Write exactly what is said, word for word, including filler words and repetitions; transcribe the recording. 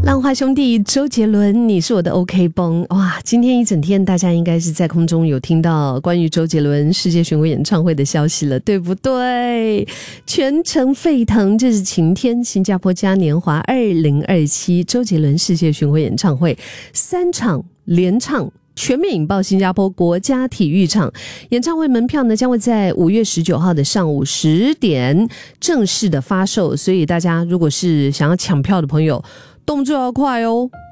浪花兄弟周杰伦，你是我的 OK 绷。哇，今天一整天大家应该是在空中有听到关于周杰伦世界巡回演唱会的消息了，对不对？全城沸腾，这是晴天新加坡嘉年华二零二七周杰伦世界巡回演唱会，三场连唱全面引爆新加坡国家体育场。演唱会门票呢将会在五月十九号的上午十点正式的发售，所以大家如果是想要抢票的朋友，动作要快哦。